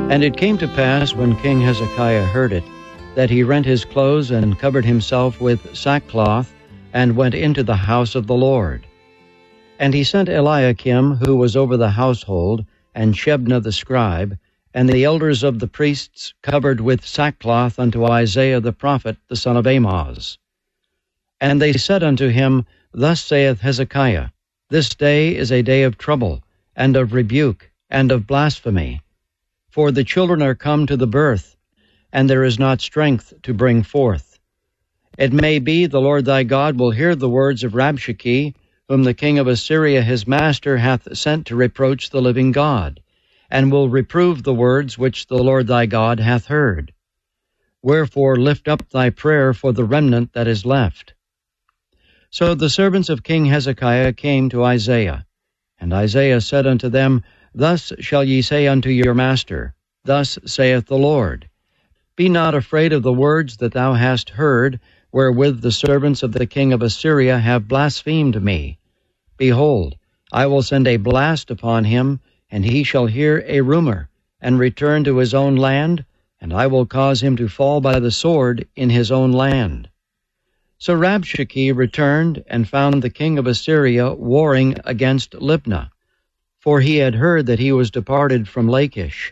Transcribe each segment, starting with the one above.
And it came to pass, when King Hezekiah heard it, that he rent his clothes and covered himself with sackcloth, and went into the house of the Lord. And he sent Eliakim, who was over the household, and Shebna the scribe, and the elders of the priests, covered with sackcloth, unto Isaiah the prophet, the son of Amoz. And they said unto him, Thus saith Hezekiah, This day is a day of trouble, and of rebuke, and of blasphemy. For the children are come to the birth, and there is not strength to bring forth. It may be the Lord thy God will hear the words of Rabshakeh, whom the king of Assyria his master hath sent to reproach the living God, and will reprove the words which the Lord thy God hath heard. Wherefore lift up thy prayer for the remnant that is left. So the servants of King Hezekiah came to Isaiah, and Isaiah said unto them, Thus shall ye say unto your master, Thus saith the Lord, Be not afraid of the words that thou hast heard, wherewith the servants of the king of Assyria have blasphemed me. Behold, I will send a blast upon him, and he shall hear a rumor, and return to his own land, and I will cause him to fall by the sword in his own land. So Rabshakeh returned, and found the king of Assyria warring against Libnah, for he had heard that he was departed from Lachish.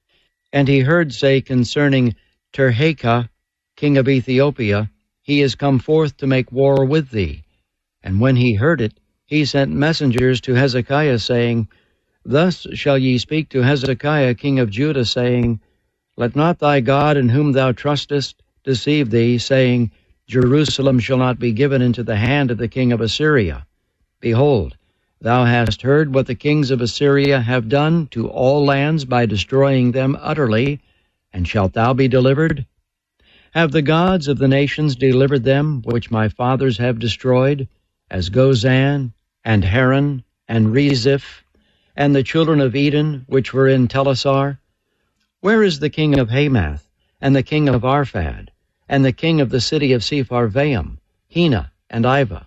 And he heard say concerning Tirhakah, king of Ethiopia, He is come forth to make war with thee. And when he heard it, he sent messengers to Hezekiah, saying, Thus shall ye speak to Hezekiah king of Judah, saying, Let not thy God in whom thou trustest deceive thee, saying, Jerusalem shall not be given into the hand of the king of Assyria. Behold, thou hast heard what the kings of Assyria have done to all lands by destroying them utterly, and shalt thou be delivered? Have the gods of the nations delivered them, which my fathers have destroyed, as Gozan, and Haran, and Reziph, and the children of Eden, which were in Telassar? Where is the king of Hamath, and the king of Arphad, and the king of the city of Sepharvaim, Hena, and Ivah?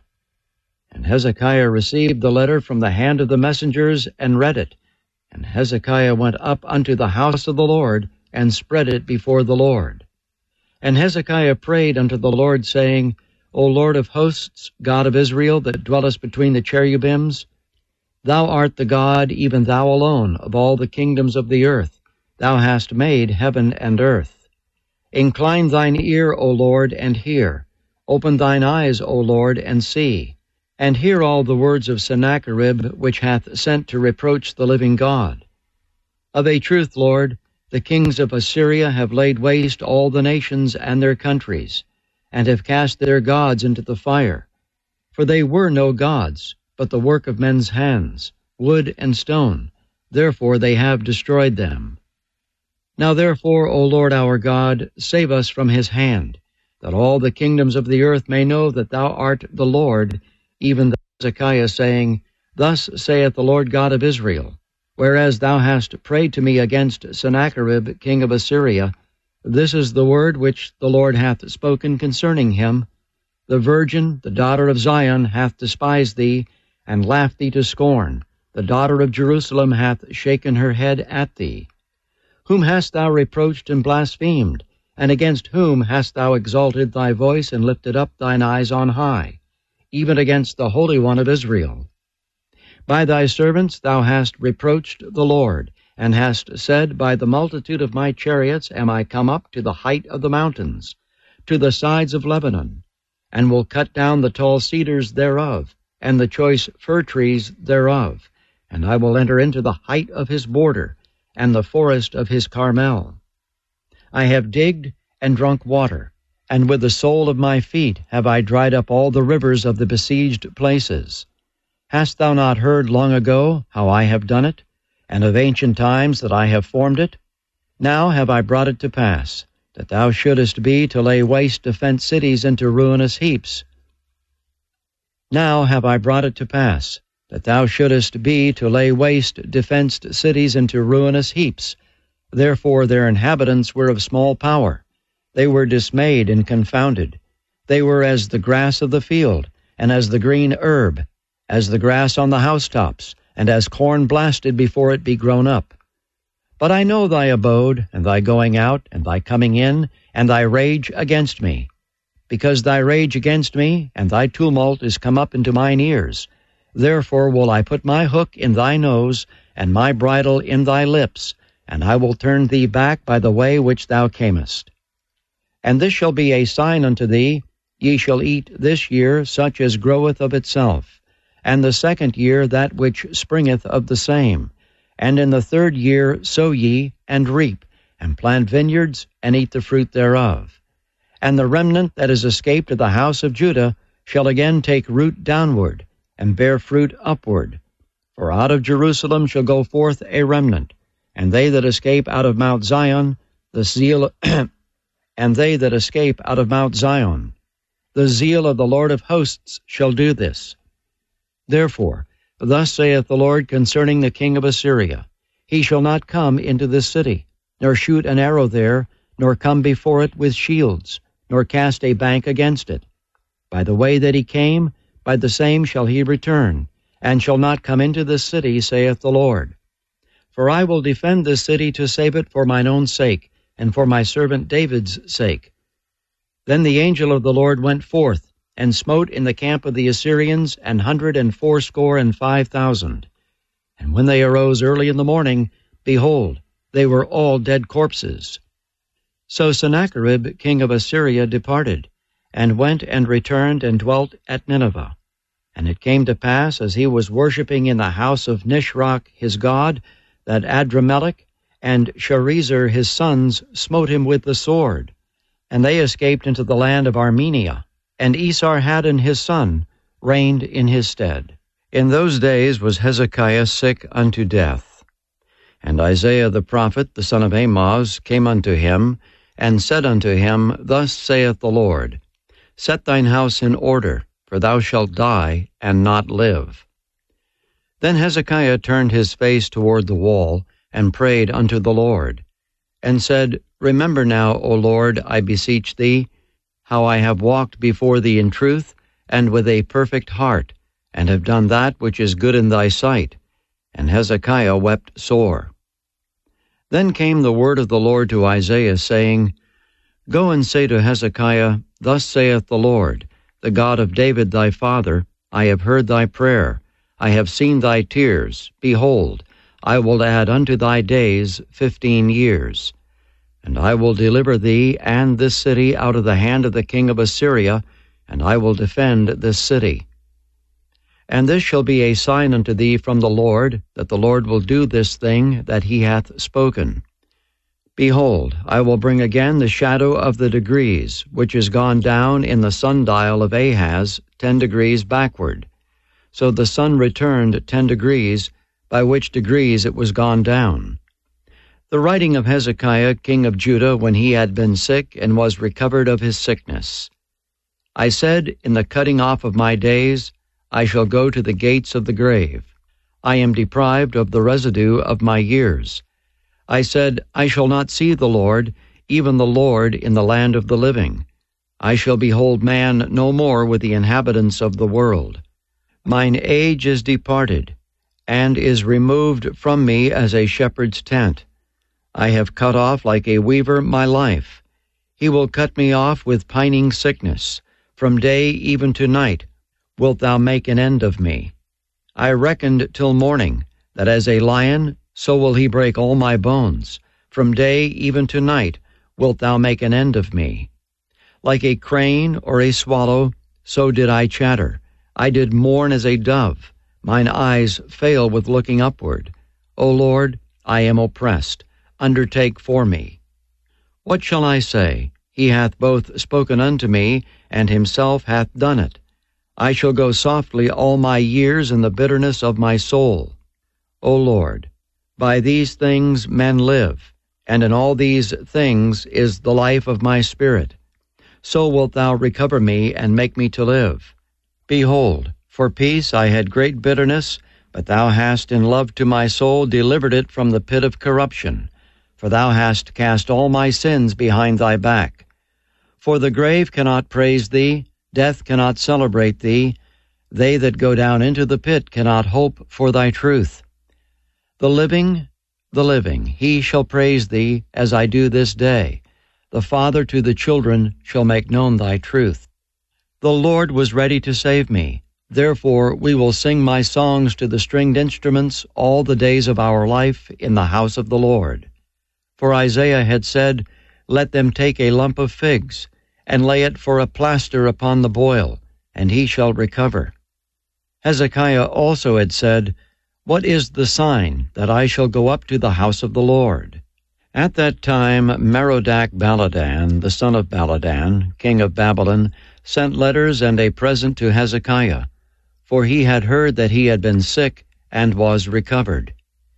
And Hezekiah received the letter from the hand of the messengers, and read it. And Hezekiah went up unto the house of the Lord, and spread it before the Lord. And Hezekiah prayed unto the Lord, saying, O Lord of hosts, God of Israel, that dwellest between the cherubims, Thou art the God, even thou alone, of all the kingdoms of the earth. Thou hast made heaven and earth. Incline thine ear, O Lord, and hear. Open thine eyes, O Lord, and see. And hear all the words of Sennacherib, which hath sent to reproach the living God. Of a truth, Lord, the kings of Assyria have laid waste all the nations and their countries, and have cast their gods into the fire. For they were no gods, but the work of men's hands, wood and stone. Therefore they have destroyed them. Now therefore, O Lord our God, save us from his hand, that all the kingdoms of the earth may know that thou art the Lord, even Hezekiah, saying, Thus saith the Lord God of Israel, Whereas thou hast prayed to me against Sennacherib king of Assyria, this is the word which the Lord hath spoken concerning him. The virgin, the daughter of Zion, hath despised thee, and laughed thee to scorn. The daughter of Jerusalem hath shaken her head at thee. Whom hast thou reproached and blasphemed? And against whom hast thou exalted thy voice and lifted up thine eyes on high? Even against the Holy One of Israel. By thy servants thou hast reproached the Lord, and hast said, By the multitude of my chariots am I come up to the height of the mountains, to the sides of Lebanon, and will cut down the tall cedars thereof, and the choice fir trees thereof, and I will enter into the height of his border, and the forest of his Carmel. I have digged and drunk water, and with the sole of my feet have I dried up all the rivers of the besieged places. Hast thou not heard long ago how I have done it, and of ancient times that I have formed it? Now have I brought it to pass, that thou shouldest be to lay waste defenced cities into ruinous heaps. Now have I brought it to pass, that thou shouldest be to lay waste defenced cities into ruinous heaps. Therefore their inhabitants were of small power. They were dismayed and confounded. They were as the grass of the field, and as the green herb, as the grass on the housetops, and as corn blasted before it be grown up. But I know thy abode, and thy going out, and thy coming in, and thy rage against me. Because thy rage against me, and thy tumult is come up into mine ears. Therefore will I put my hook in thy nose, and my bridle in thy lips, and I will turn thee back by the way which thou camest. And this shall be a sign unto thee, ye shall eat this year such as groweth of itself, and the second year that which springeth of the same. And in the third year sow ye, and reap, and plant vineyards, and eat the fruit thereof. And the remnant that is escaped of the house of Judah shall again take root downward, and bear fruit upward. For out of Jerusalem shall go forth a remnant, and they that escape out of Mount Zion, the zeal and they that escape out of Mount Zion, the zeal of the Lord of hosts shall do this. Therefore, thus saith the Lord concerning the king of Assyria, he shall not come into this city, nor shoot an arrow there, nor come before it with shields, nor cast a bank against it. By the way that he came, by the same shall he return, and shall not come into this city, saith the Lord. For I will defend this city to save it for mine own sake, and for my servant David's sake. Then the angel of the Lord went forth, and smote in the camp of the Assyrians 185,000. And when they arose early in the morning, behold, they were all dead corpses. So Sennacherib king of Assyria departed, and went and returned and dwelt at Nineveh. And it came to pass, as he was worshipping in the house of Nisroch his god, that Adramelech and Sharezer his sons smote him with the sword. And they escaped into the land of Armenia, and Esarhaddon his son reigned in his stead. In those days was Hezekiah sick unto death. And Isaiah the prophet, the son of Amoz, came unto him, and said unto him, Thus saith the Lord, Set thine house in order, for thou shalt die, and not live. Then Hezekiah turned his face toward the wall, and prayed unto the Lord, and said, Remember now, O Lord, I beseech thee, how I have walked before thee in truth, and with a perfect heart, and have done that which is good in thy sight. And Hezekiah wept sore. Then came the word of the Lord to Isaiah, saying, Go and say to Hezekiah, Thus saith the Lord, the God of David thy father, I have heard thy prayer, I have seen thy tears. Behold, I will add unto thy days 15 years. And I will deliver thee and this city out of the hand of the king of Assyria, and I will defend this city. And this shall be a sign unto thee from the Lord, that the Lord will do this thing that he hath spoken. Behold, I will bring again the shadow of the degrees, which is gone down in the sundial of Ahaz 10 degrees backward. So the sun returned 10 degrees, by which degrees it was gone down. The writing of Hezekiah king of Judah when he had been sick and was recovered of his sickness. I said, In the cutting off of my days, I shall go to the gates of the grave. I am deprived of the residue of my years. I said, I shall not see the Lord, even the Lord in the land of the living. I shall behold man no more with the inhabitants of the world. Mine age is departed, and is removed from me as a shepherd's tent. I have cut off like a weaver my life. He will cut me off with pining sickness. From day even to night wilt thou make an end of me. I reckoned till morning, that as a lion, so will he break all my bones. From day even to night wilt thou make an end of me. Like a crane or a swallow, so did I chatter. I did mourn as a dove. Mine eyes fail with looking upward. O Lord, I am oppressed. Undertake for me. What shall I say? He hath both spoken unto me, and himself hath done it. I shall go softly all my years in the bitterness of my soul. O Lord, by these things men live, and in all these things is the life of my spirit. So wilt thou recover me, and make me to live. Behold, for peace I had great bitterness, but thou hast in love to my soul delivered it from the pit of corruption. For thou hast cast all my sins behind thy back. For the grave cannot praise thee, death cannot celebrate thee, they that go down into the pit cannot hope for thy truth. The living the living, he shall praise thee, as I do this day. The father to the children shall make known thy truth. The Lord was ready to save me. Therefore we will sing my songs to the stringed instruments all the days of our life in the house of the Lord. For Isaiah had said, Let them take a lump of figs, and lay it for a plaster upon the boil, and he shall recover. Hezekiah also had said, What is the sign that I shall go up to the house of the Lord? At that time Merodach-Baladan, the son of Baladan, king of Babylon, sent letters and a present to Hezekiah, for he had heard that he had been sick and was recovered.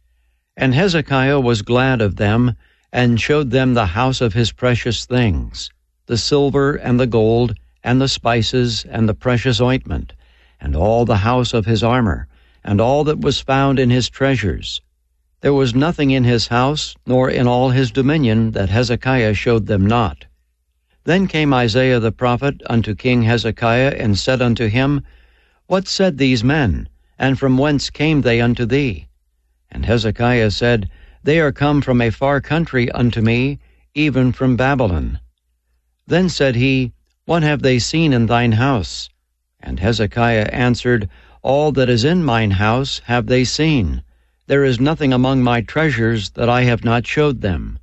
And Hezekiah was glad of them, and showed them the house of his precious things, the silver and the gold, and the spices, and the precious ointment, and all the house of his armor, and all that was found in his treasures. There was nothing in his house, nor in all his dominion, that Hezekiah showed them not. Then came Isaiah the prophet unto King Hezekiah, and said unto him, What said these men, and from whence came they unto thee? And Hezekiah said, They are come from a far country unto me, even from Babylon. Then said he, What have they seen in thine house? And Hezekiah answered, All that is in mine house have they seen. There is nothing among my treasures that I have not showed them.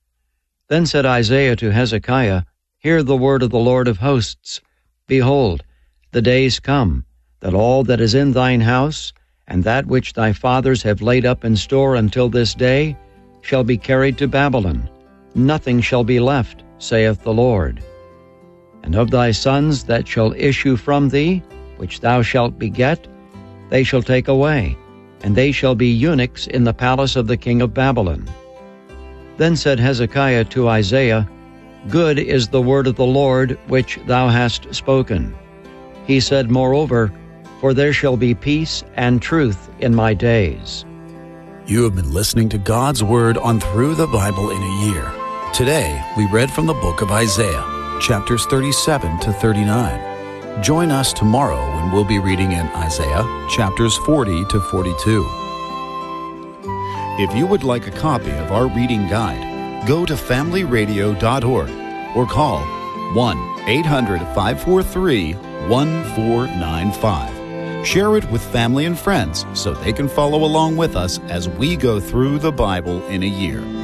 Then said Isaiah to Hezekiah, Hear the word of the Lord of hosts. Behold, the days come, that all that is in thine house, and that which thy fathers have laid up in store until this day, shall be carried to Babylon. Nothing shall be left, saith the Lord. And of thy sons that shall issue from thee, which thou shalt beget, they shall take away, and they shall be eunuchs in the palace of the king of Babylon. Then said Hezekiah to Isaiah, Good is the word of the Lord which thou hast spoken. He said, Moreover, For there shall be peace and truth in my days. You have been listening to God's Word on Through the Bible in a Year. Today, we read from the book of Isaiah, chapters 37 to 39. Join us tomorrow when we'll be reading in Isaiah, chapters 40 to 42. If you would like a copy of our reading guide, go to familyradio.org or call 1-800-543-1495. Share it with family and friends so they can follow along with us as we go through the Bible in a year.